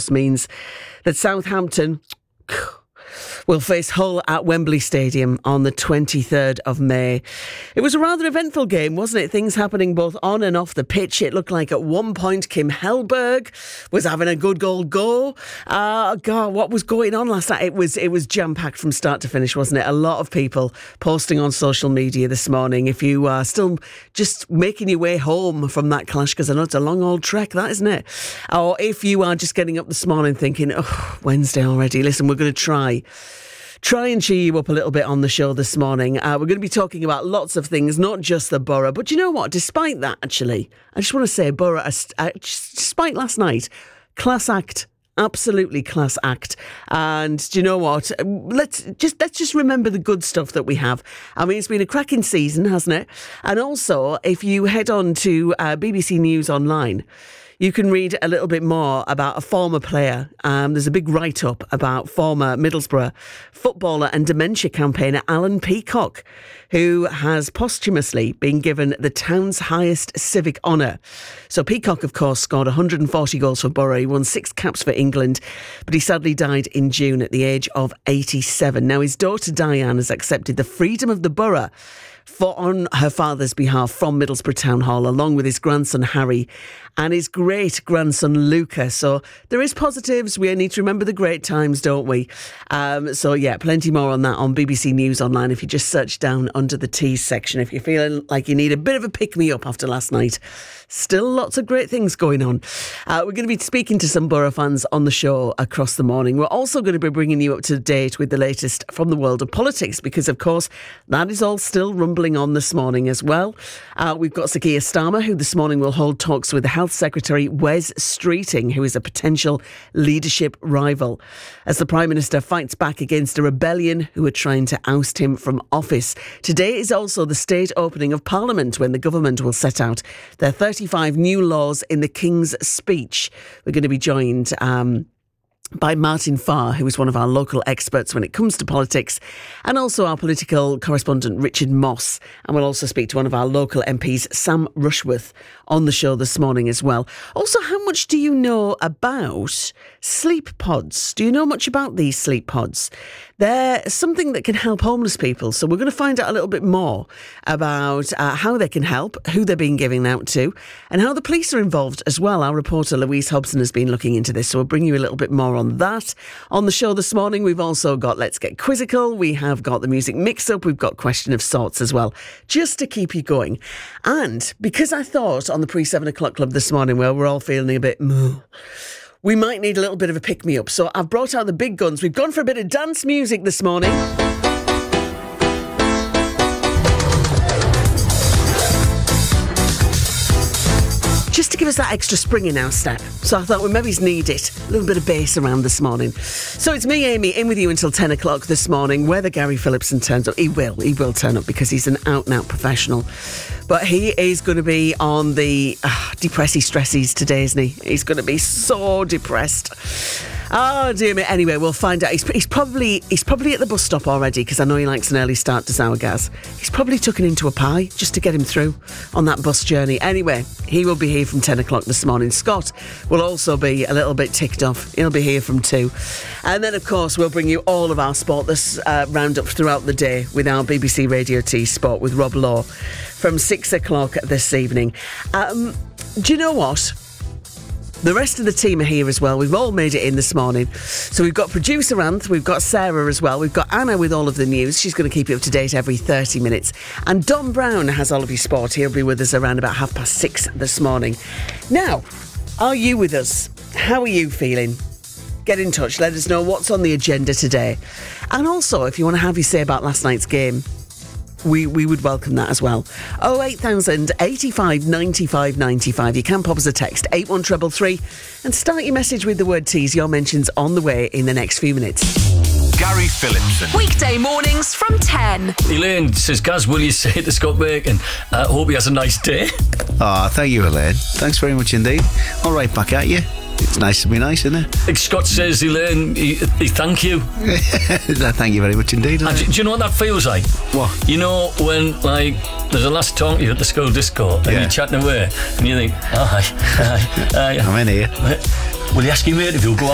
course, means that Southampton will face Hull at Wembley Stadium on the 23rd of May. It was a rather eventful game, wasn't it? Things happening both on and off the pitch. It looked like at one point Kim Hellberg was having a good goal go. God, what was going on last night? It was jam-packed from start to finish, wasn't it? A lot of people posting on social media this morning. If you are still just making your way home from that clash, because I know it's a long old trek, that, isn't it? Or if you are just getting up this morning thinking, oh, Wednesday already. Listen, we're going to try and cheer you up a little bit on the show this morning. We're going to be talking about lots of things, not just the Borough. But you know what? Despite that, actually, I just want to say, Borough, despite last night, class act. Absolutely class act. And do you know what? Let's just remember the good stuff that we have. I mean, it's been a cracking season, hasn't it? And also, if you head on to BBC News Online, you can read a little bit more about a former player. There's a big write-up about former Middlesbrough footballer and dementia campaigner Alan Peacock, who has posthumously been given the town's highest civic honour. So Peacock, of course, scored 140 goals for Borough. He won 6 caps for England, but he sadly died in June at the age of 87. Now, his daughter Diane has accepted the freedom of the Borough on her father's behalf from Middlesbrough Town Hall, along with his grandson Harry and his great-grandson Luca. So there is positives. We need to remember the great times, don't we? So yeah, plenty more on that on BBC News Online if you just search down under the T's section. If you're feeling like you need a bit of a pick-me-up after last night. Still lots of great things going on. We're going to be speaking to some Borough fans on the show across the morning. We're also going to be bringing you up to date with the latest from the world of politics, because of course that is all still rumbling on this morning as well. We've got Sir Keir Starmer, who this morning will hold talks with the Health Secretary Wes Streeting, who is a potential leadership rival, as the Prime Minister fights back against a rebellion who are trying to oust him from office. Today is also the state opening of Parliament, when the government will set out their 35 new laws in the King's Speech. We're going to be joined by Martin Farr, who is one of our local experts when it comes to politics, and also our political correspondent Richard Moss. And we'll also speak to one of our local MPs, Sam Rushworth, on the show this morning as well. Also, how much do you know about sleep pods? Do you know much about these sleep pods? They're something that can help homeless people. So we're going to find out a little bit more about how they can help, who they're being given out to, and how the police are involved as well. Our reporter Louise Hobson has been looking into this, so we'll bring you a little bit more on that. On the show this morning, we've also got Let's Get Quizzical. We have got the music mix-up. We've got Question of Sorts as well, just to keep you going. And because I thought on the pre-7 o'clock club this morning, where we're all feeling a bit we might need a little bit of a pick-me-up. So I've brought out the big guns. We've gone for a bit of dance music this morning. Just to give us that extra spring in our step. So I thought we maybe need it. A little bit of bass around this morning. So it's me, Amy, in with you until 10 o'clock this morning. Whether Gary Phillipson turns up, he will turn up, because he's an out-and-out professional. But he is going to be on the depressy stressies today, isn't he? He's going to be so depressed. Oh dear me. Anyway, we'll find out. He's probably at the bus stop already, because I know he likes an early start to Sourgas. He's probably tucking into a pie just to get him through on that bus journey. Anyway, he will be here from 10 o'clock this morning. Scott will also be a little bit ticked off. He'll be here from 2. And then, of course, we'll bring you all of our sport this roundup throughout the day with our BBC Radio T Sport with Rob Law from 6 o'clock this evening. Do you know what? The rest of the team are here as well. We've all made it in this morning. So we've got producer Anth, we've got Sarah as well, we've got Anna with all of the news. She's going to keep you up to date every 30 minutes. And Don Brown has all of your sport. He'll be with us around about 6:30 this morning. Now, are you with us? How are you feeling? Get in touch. Let us know what's on the agenda today. And also, if you want to have your say about last night's game, we would welcome that as well. 08000 85 95 95. You can pop us a text 81333 and start your message with the word tease. Your mentions on the way in the next few minutes. Gary Phillipson. Weekday mornings from 10. Elaine says, Gaz, will you say to Scott Bacon, hope he has a nice day? Thank you, Elaine. Thanks very much indeed. All right, back at you. It's nice to be nice, isn't it? Like Scott says, Elaine, he thank you. Thank you very much indeed. Do you know what that feels like? What? You know when, like, there's a lass talking to you at the school disco and you're chatting away and you think, hi. I'm in here. Will you ask your mate if you'll go